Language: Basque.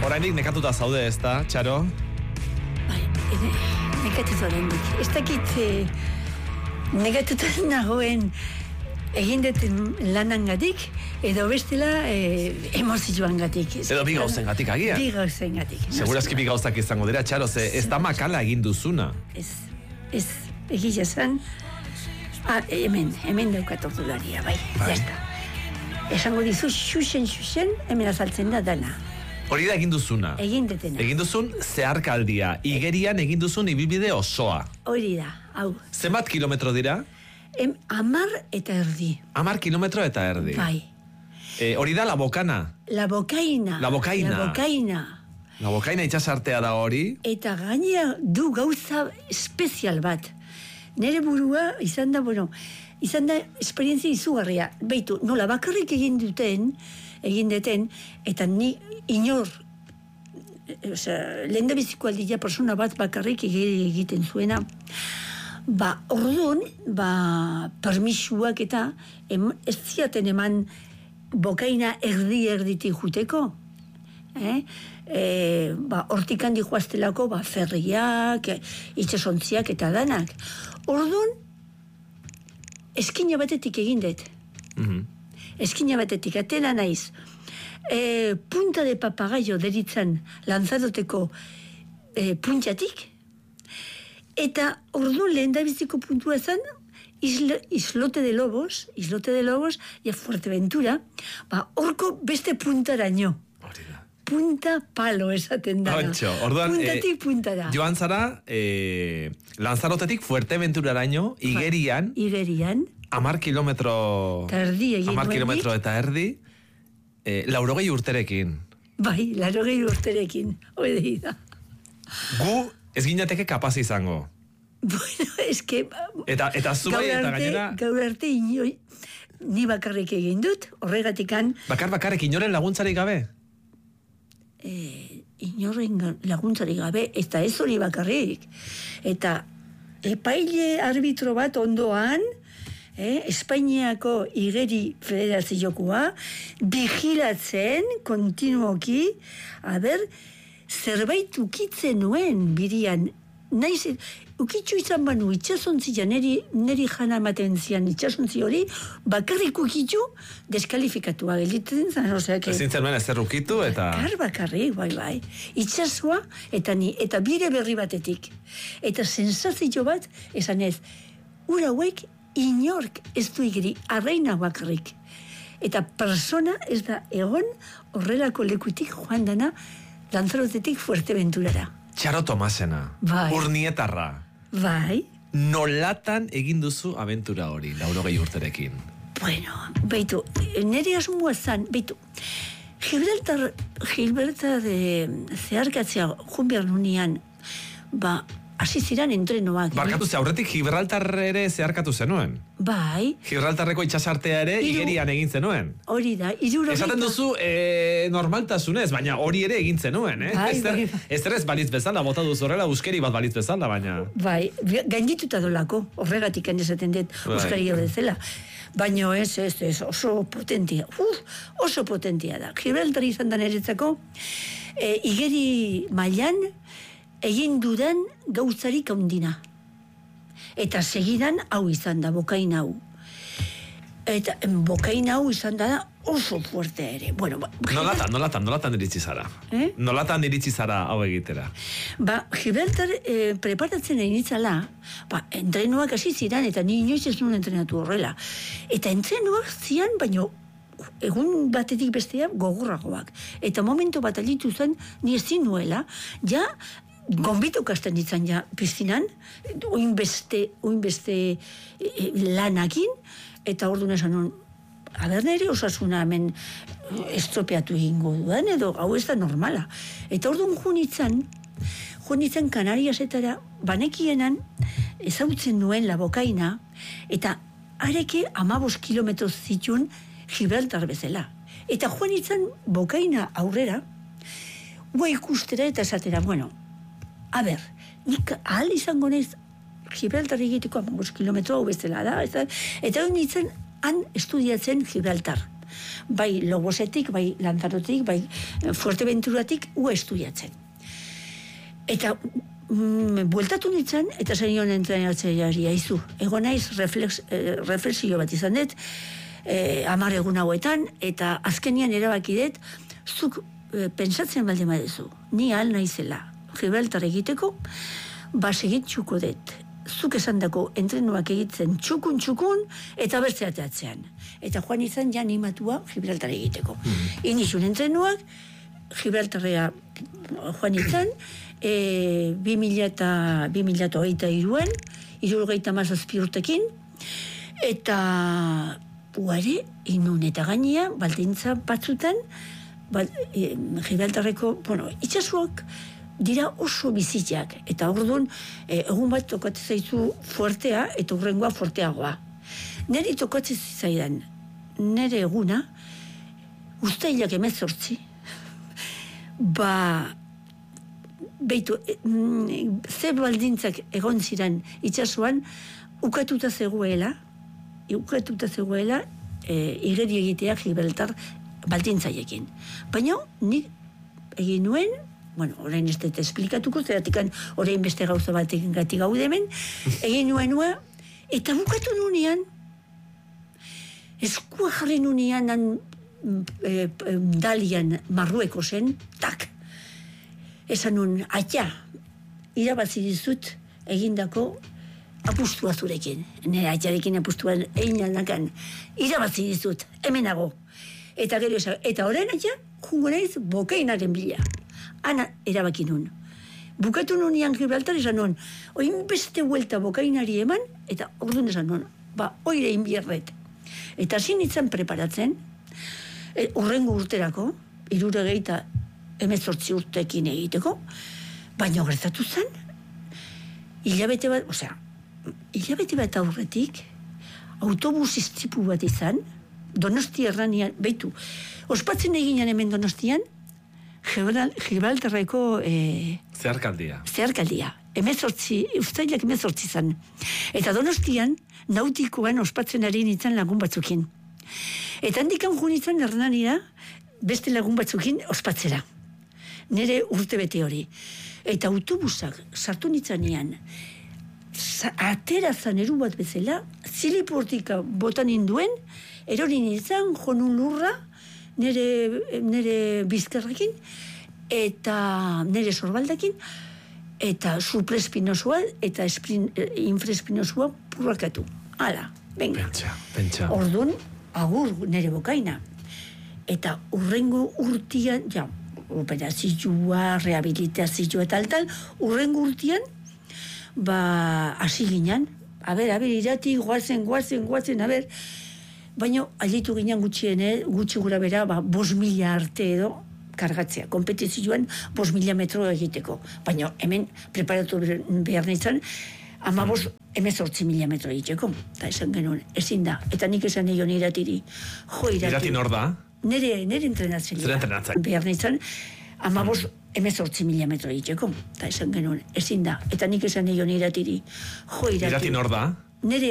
Orainik nekatuta zaude, ez da, Txaro? Bai, nekatuta dendik. Ez dakit nekatuta nagoen egin duten lanangatik, edo bestela emozioangatik. Edo bi gauzengatik agian? Bi gauzengatik. Segurazki bi gauzak izango dira, Txaro, ez da makala egin duzuna. Ez, egia zen. Hemen daukat ordularia, bai. Jazta. Esango dizu, xuxen, hemen azaltzen da dana. Hori da egin duzuna. Egin detena. Egin duzun zeharkaldia. Igerian egin duzun ibilbide osoa. Hori da, hau. Zenbat kilometro dira? 10 eta erdi. 10 kilometro eta erdi. Bai. Hori da La Bocana. La Bocaina. La Bocaina itxasartea da hori. Eta gainea du gauza espezial bat. Nere burua izan da esperientzia izugarria. Beitu, nola bakarrik egin duten, eta ni inor, lehen da biziko aldia persona bat bakarrik egiten zuena, orduan, permisuak eta ez ziaten eman Bocaina erditik juteko. Hortik handi joaztelako, ferriak, itxasontziak eta danak. Orduan, eskina batetik egin dut. Eskina batetik, atela naiz. Punta de papagaio deritzen lanzadoteko puntxatik, eta orduan lehen da biziko puntua zen, Islote de Lobos, ja Fuerteventura, horko beste puntaraino. Punta palo esaten dara. Puntatik puntara. Joan zara, Lanzarotetik Fuerteventuraraino, igerian, 10 kilometro eta erdi, 80 urterekin. Bai, 80 urterekin, hori da. Gu ez ginateke kapaz izango. Bueno, eske... Eta zubai eta gainera... Gaur arte inoi, ni bakarrik egin dut, horregatikan... Bakarrik inoren laguntzarik gabe? Inoren laguntzarik gabe, eta ez hori bakarrik. Eta epaile arbitro bat ondoan, Espainiako igeri federaziokoa, vigilatzen, kontinuoki, zerbait ukitzen nuen birian, naiz, ukitzu izan banu itxasontzia, neri jana ematen zian itxasontzi hori, bakarrik ukitzu deskalifikatua gelitzen zan, oseak... Ezin zen nuen ezer ukitu eta... Bakarrik, bai. Itxasua eta bire berri batetik. Eta sensazio bat, esan ez, ura hauek inork ez du igeri, arraina bakarrik. Eta persona ez da egon horrelako lekutik joan dana Lanzarotetik Fuerteventurara. Txaro Tomasena, bai. Urnietarra. Bai. Nolatan egin duzu abentura hori, 80 urterekin? Bueno, beitu, nire asmoa zan, beitu, Gibraltar zeharkatzea junbiar nunian, hasi ziren entrenoak. Barkatu ze, aurretik Gibraltar ere zeharkatu zenuen? Bai. Gibraltarreko itxasartea ere igerian egin zenuen? Hori da, esaten duzu normaltasunez, baina hori ere egin zenuen, Bai. Ez balitz bezala, bota duzu horrela, uskeri bat balitz bezala, baina... Bai, gaindituta dolako, horregatik esaten dut uskari hori zela. Baina ez, oso potentia. Oso potentia da. Gibraltar izan da niretzako, igeri mailan, egin dudan gauzarik handina. Eta segidan hau izan da, Bocaina hau. Eta Bocaina hau izan da oso fuerte ere. Bueno, nolatan iritsi zara? Nolatan iritsi zara hau egitera? Gibraltar preparatzen egin itzala, entrenuak hasi ziren, eta ni inoiz ez nuen entrenatu horrela. Eta entrenuak zian, baino egun batetik bestea gogorragoak. Eta momento bat alitu zen, ni ezin nuela, ja, gonbitu kasten ditzan ja piztinan, oinbeste lanakin, eta orduan esan nun, nire osasuna hemen estropeatu egingo duen, edo hau ez da normala. Eta orduan junitzen Kanariasetara, banekienan, ezautzen nuen La Bocaina, eta areke 15 kilometro zituen Gibraltar bezala. Eta junitzen Bocaina aurrera, gua ikustera eta esatera, bueno, nik ahal izango nez Gibraltar egiteko 15 kilometro hau bezala da, eta hori nintzen han estudiatzen Gibraltar. bai Logosetik, bai Lanzarotetik, bai Fuerteventuratik estudiatzen. Eta bueltatu nintzen, eta zenion entrenatzaileari aizu. Ego naiz reflexio bat izan dut, 10 egun hauetan, eta azkenian erabaki dut, zuk pentsatzen baldin badezu, ni ahal naizela Gibraltar egiteko, segitxuko dut. Zuk esan dako entrenuak egitzen txukun, eta bertzeateatzean. Eta joan izan ja animatua Gibraltar egiteko. Inizun entrenuak, Gibraltarrea joan izan, 2008an, 78 urtekin, eta uare, inun eta gainea, baldintza batzutan, Gibraltarreko, itxasuak dira oso bizitzak, eta orduan, egun bat tokatzen zaizu fuertea, eta urrengoa fuerteagoa. Neri tokatzen zaidan, nere eguna, uztailak 18, beitu, ze baldintzak egon ziren itxasuan, ukatuta zegoela, igeri egitea Gibraltar baldintzaiekin. Baina, nik egin nuen, orain ez dut esplikatuko, zeratikan orain beste gauza batekin gati gaude hemen, egin nuen, eta bukatu nunean, eskua jarri nunean dalian Marrueko zen, tak, esan nun, irabazi dizut egindako apustua zurekin. Nire atxarekin apustua egin aldakan, irabazi dizut, hemenago. Eta gero esan, eta orain jungo naiz bokainaren bila. Ana erabaki nun. Bukatu nunean Gibraltar esan nun, oin beste huelta bokainari eman, eta orduan esan nun, oire inbierret. Eta hasi nintzen preparatzen, horrengo urterako, 18 urtekin egiteko, baina gertatu zen, hilabete bat aurretik, autobus istripu bat izan, Donostia erranian, beitu, ospatzen eginan hemen Donostian, Gibraltarreko zeharkaldia, ustailak 18 izan. Eta Donostian, nautikoan ospatzen ari nintzen lagun batzukin. Eta handikan jo nintzen Hernanira, beste lagun batzukin ospatzera. Nire urte bete hori. Eta autobusak sartu nintzanean, atera zan eru bat bezala, ziliportika botan induen, erori nintzen, jonun lurra, nire bizkarrekin, eta nire sorbaldakin, eta supraespinosoa, eta infraespinosoa purrakatu. Hala, venga. Pentsa. Orduan, agur nire bokaina. Eta urrengo urtian, operazioa, rehabilitazioa, tal, urrengo urtian, hasi ginen, irati, guazen, baina alitu ginen gutxi gura bera, 5.000 arte edo kargatzea, kompetizioan 5.000 metro egiteko. Baina hemen preparatu behar nintzen, 18.000 metro egiteko. Eta esan genuen, ezin da. Eta nik esan nion iratiri. Irati nor da? Nere entrenatzen. Zure entrenatzen. Behar nintzen, 18.000 metro egiteko. Eta esan genuen, ezin da. Eta nik esan nion iratiri. Irati nor da? Nere